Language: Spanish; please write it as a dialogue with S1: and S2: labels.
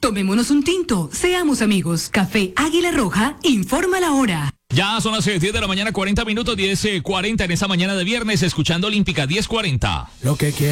S1: Tomémonos un tinto, seamos amigos. Café Águila Roja, informa la hora.
S2: Ya son las 10 de la mañana, 40 minutos, 10:40 en esa mañana de viernes, escuchando Olímpica 10:40.
S3: Lo que quiero.